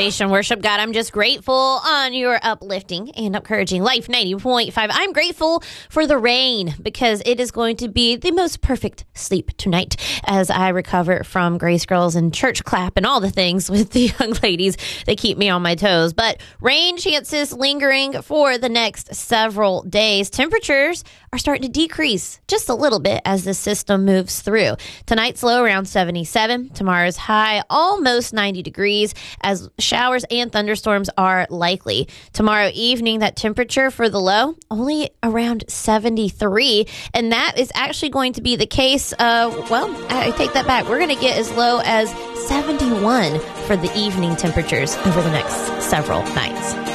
Elevation Worship. God, I'm just grateful on your uplifting and encouraging Life 90.5. I'm grateful for the rain because it is going to be the most perfect sleep tonight as I recover from Grace Girls and church clap and all the things with the young ladies that keep me on my toes. But rain chances lingering for the next several days. Temperatures are starting to decrease just a little bit as the system moves through. Tonight's low around 77. Tomorrow's high almost 90 degrees as showers and thunderstorms are likely. Tomorrow evening, that temperature for the low only around 73. And that is actually going to be the case. I take that back. We're going to get as low as 71 for the evening temperatures over the next several nights.